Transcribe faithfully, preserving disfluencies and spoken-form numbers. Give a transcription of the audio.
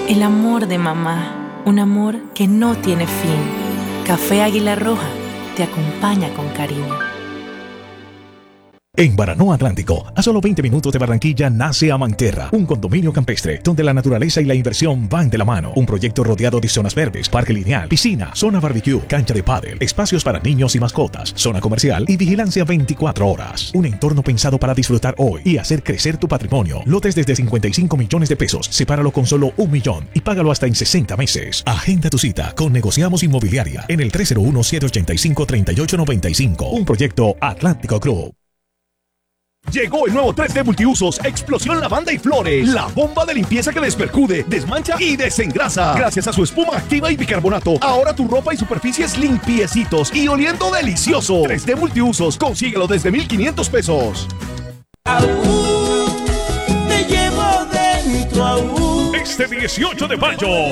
El amor de mamá, un amor que no tiene fin. Café Águila Roja te acompaña con cariño. En Baranoa Atlántico, a solo veinte minutos de Barranquilla, nace Amanterra, un condominio campestre donde la naturaleza y la inversión van de la mano. Un proyecto rodeado de zonas verdes, parque lineal, piscina, zona barbecue, cancha de pádel, espacios para niños y mascotas, zona comercial y vigilancia veinticuatro horas. Un entorno pensado para disfrutar hoy y hacer crecer tu patrimonio. Lotes desde cincuenta y cinco millones de pesos, sepáralo con solo un millón y págalo hasta en sesenta meses. Agenda tu cita con Negociamos Inmobiliaria en el tres cero uno, siete ocho cinco, tres ocho nueve cinco. Un proyecto Atlántico Group. Llegó el nuevo tres D Multiusos Explosión Lavanda y Flores. La bomba de limpieza que despercude, desmancha y desengrasa. Gracias a su espuma activa y bicarbonato, ahora tu ropa y superficies limpiecitos y oliendo delicioso. tres D Multiusos, consíguelo desde mil quinientos pesos. Aún te llevo dentro aún. Este dieciocho de mayo,